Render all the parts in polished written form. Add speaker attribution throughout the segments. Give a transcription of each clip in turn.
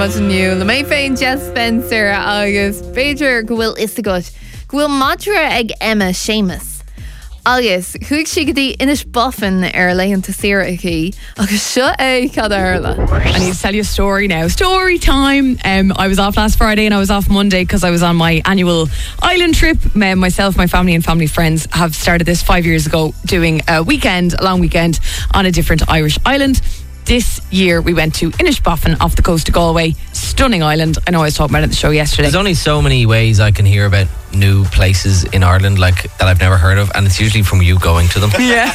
Speaker 1: Nu le mé féin Jess Spencer agus Beiidir go bhfuil is go bhfuil madra ag Emma Seamus. Agus chuig si go dtí inis buffin ar leionnta siaraí agus seo é cad arla.
Speaker 2: I need to tell you a story now. Story time. I was off last Friday and I was off Monday because I was on my annual island trip. Myself, my family and family friends have started this 5 years ago, doing a long weekend on a different Irish island. This year we went to Inishbofin off the coast of Galway. Stunning island. I know I was talking about it at the show yesterday.
Speaker 3: There's only so many ways I can hear about new places in Ireland that I've never heard of, and it's usually from you going to them.
Speaker 2: Yeah.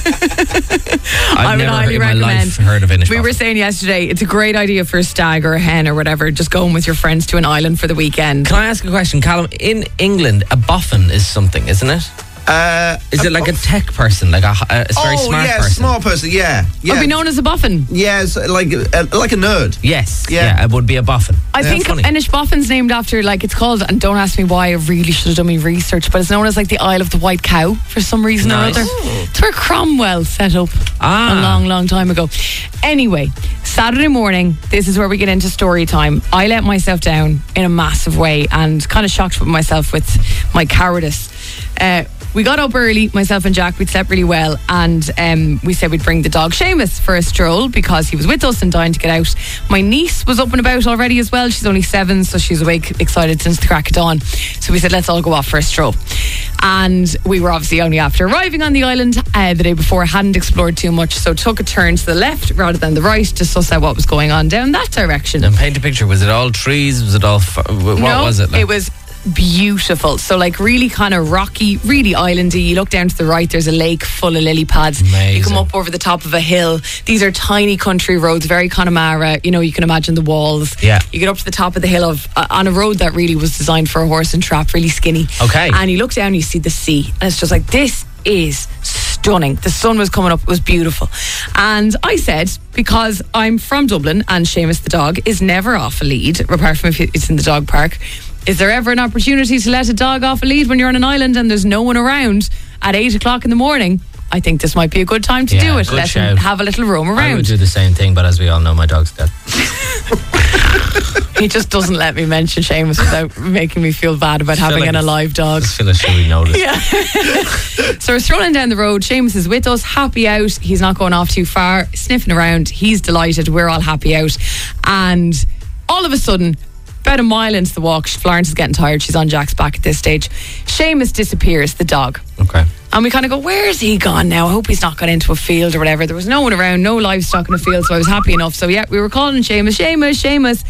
Speaker 3: I've never in my life heard of Inishbofin.
Speaker 2: We were saying yesterday, it's a great idea for a stag or a hen or whatever, just going with your friends to an island for the weekend.
Speaker 3: Can I ask a question, Callum? In England, a boffin is something, isn't it? Is it like a tech person, like a very smart person?
Speaker 4: Smart person, yeah.
Speaker 2: Would be known as a boffin.
Speaker 4: Yeah, it's like a nerd.
Speaker 3: Yes, yeah, it would be a boffin.
Speaker 2: I think Inishbofin's named after, like, it's called, and don't ask me why, I really should have done my research, but it's known as like the Isle of the White Cow for some reason or other. It's where Cromwell set up a long time ago. Anyway, Saturday morning, this is where we get into story time. I let myself down in a massive way and kind of shocked with myself with my cowardice. We got up early, myself and Jack, we'd slept really well, and we said we'd bring the dog Seamus for a stroll because he was with us and dying to get out. My niece was up and about already as well. She's only 7, so she's awake, excited since the crack of dawn. So we said, let's all go off for a stroll. And we were obviously only after arriving on the island the day before, hadn't explored too much, so took a turn to the left rather than the right to suss out what was going on down that direction.
Speaker 3: And paint a picture. Was it all trees? Was it all... what was it like?
Speaker 2: It was beautiful. So like really kind of rocky, really islandy. You look down to the right, there's a lake full of lily pads.
Speaker 3: Amazing.
Speaker 2: You come up over the top of a hill. These are tiny country roads, very Connemara. You know, you can imagine the walls.
Speaker 3: Yeah.
Speaker 2: You get up to the top of the hill on a road that really was designed for a horse and trap, really skinny.
Speaker 3: Okay.
Speaker 2: And you look down and you see the sea, and it's just like, this is stunning. The sun was coming up, it was beautiful. And I said, because I'm from Dublin and Seamus the dog is never off a lead, apart from if it's in the dog park, is there ever an opportunity to let a dog off a lead when you're on an island and there's no one around at 8 o'clock in the morning? I think this might be a good time to do it. Let him have a little roam around.
Speaker 3: I would do the same thing, but as we all know, my dog's dead.
Speaker 2: He just doesn't let me mention Seamus without making me feel bad about having an alive dog.
Speaker 3: I just feel like should we notice?
Speaker 2: Yeah. So we're strolling down the road. Seamus is with us, happy out. He's not going off too far, sniffing around. He's delighted. We're all happy out. And all of a sudden, about a mile into the walk, Florence is getting tired. She's on Jack's back at this stage. Seamus disappears, the dog.
Speaker 3: Okay.
Speaker 2: And we kind of go, where's he gone now? I hope he's not gone into a field or whatever. There was no one around, no livestock in a field, so I was happy enough. So yeah, we were calling Seamus.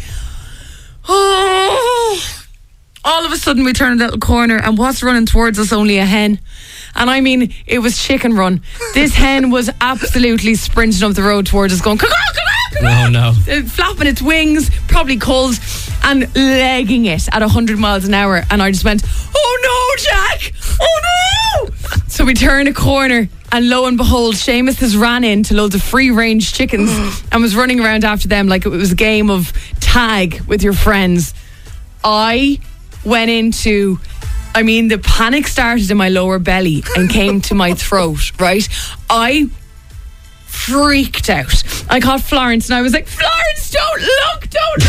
Speaker 2: Oh. All of a sudden we turn a little corner and what's running towards us? Only a hen. And I mean, it was chicken run. This hen was absolutely sprinting up the road towards us going, come on.
Speaker 3: Oh no.
Speaker 2: Flapping its wings, probably cold, and legging it at 100 miles an hour. And I just went, oh no, Jack! Oh no! So we turn a corner, and lo and behold, Seamus has ran into loads of free-range chickens and was running around after them like it was a game of tag with your friends. I went into... I mean, the panic started in my lower belly and came to my throat, right? I freaked out. I called Florence and I was like, Florence, don't look.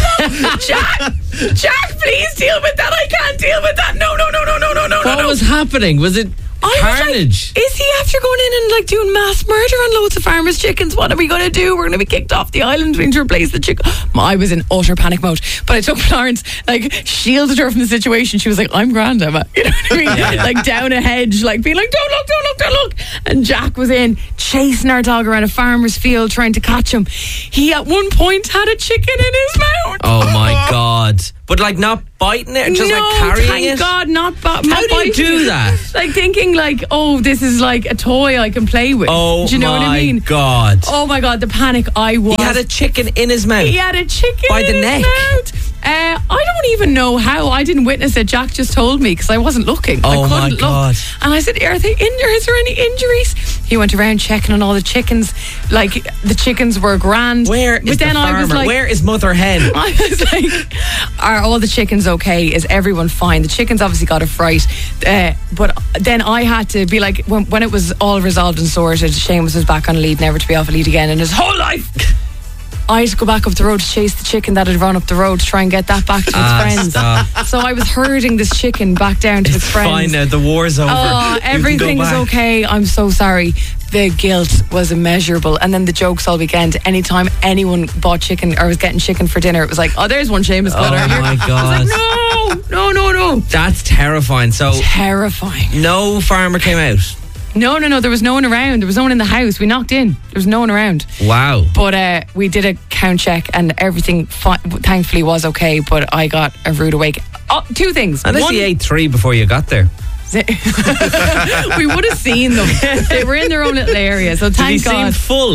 Speaker 2: Jack, please deal with that. I can't deal with that. No.
Speaker 3: What was happening? Was it carnage?
Speaker 2: Like, is he after going in and like doing mass murder on loads of farmers' chickens? What are we going to do? We're going to be kicked off the island. We need to replace the chicken. I was in utter panic mode, but I took Florence, like shielded her from the situation. She was like, I'm grand, Emma. You know what I mean? Yeah. Like down a hedge, like being like, don't look. And Jack was in chasing our dog around a farmer's field trying to catch him. He at one point had a chicken in his mouth.
Speaker 3: Oh my God. But like not biting it, just like carrying it?
Speaker 2: Thank God, not biting it.
Speaker 3: How do you do that?
Speaker 2: Like thinking like, oh, this is like a toy I can play with.
Speaker 3: Oh,
Speaker 2: do you know what I mean?
Speaker 3: God.
Speaker 2: Oh my God, the panic I was.
Speaker 3: He had a chicken in his mouth?
Speaker 2: He had a chicken
Speaker 3: by the neck.
Speaker 2: I don't even know how. I didn't witness it. Jack just told me because I wasn't looking.
Speaker 3: Oh
Speaker 2: I couldn't
Speaker 3: my God.
Speaker 2: look. And I said, is there any injuries? He went around checking on all the chickens. Like the chickens were grand.
Speaker 3: Where is the farmer? I was like, where is Mother Hen?
Speaker 2: I was like, are all the chickens okay? Is everyone fine? The chickens obviously got a fright. But then I had to be like, when it was all resolved and sorted, Seamus was back on a lead, never to be off a lead again in his whole life. I had to go back up the road to chase the chicken that had run up the road to try and get that back to its friends.
Speaker 3: Stop.
Speaker 2: So I was herding this chicken back down to its friends.
Speaker 3: Fine now, the war's over.
Speaker 2: Oh, everything is okay. I'm so sorry. The guilt was immeasurable. And then the jokes all weekend. Anytime anyone bought chicken or was getting chicken for dinner, it was like, oh, there's one Seamus got earlier.
Speaker 3: Oh my God.
Speaker 2: I was like, no.
Speaker 3: That's terrifying. So
Speaker 2: Terrifying.
Speaker 3: no farmer came out.
Speaker 2: No. There was no one around. There was no one in the house. We knocked in. There was no one around.
Speaker 3: Wow.
Speaker 2: But we did a count check and everything thankfully was okay. But I got a rude awake. Oh, two things.
Speaker 3: Unless you ate 3 before you got there.
Speaker 2: We would have seen them. They were in their own little area. So thank God.
Speaker 3: Did he seem full?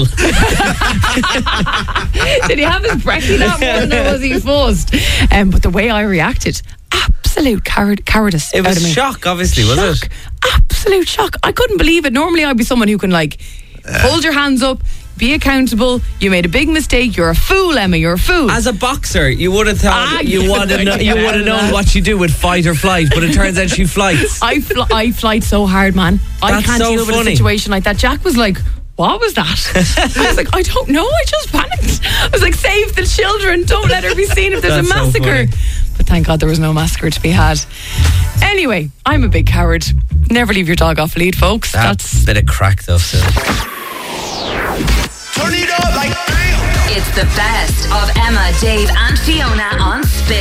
Speaker 2: Did he have his brekkie that morning or was he fuzzed? But the way I reacted, absolute cowardice.
Speaker 3: It was shock, obviously, was it?
Speaker 2: Absolute shock. I couldn't believe it. Normally I'd be someone who can hold your hands up, be accountable. You made a big mistake. You're a fool, Emma. You're a fool.
Speaker 3: As a boxer, you would have thought you would have known what you do with fight or flight, but it turns out she flights.
Speaker 2: I flight so hard, man. I can't deal with a situation like that. Jack was like, what was that? I was like, I don't know. I just panicked. I was like, save the children. Don't let her be seen if there's a massacre. But thank God there was no massacre to be had. Anyway, I'm a big coward. Never leave your dog off lead, folks.
Speaker 3: That's a bit of crack, though. So.
Speaker 5: Turn it up like damn. It's the best of Emma, Dave, and Fiona on Spin.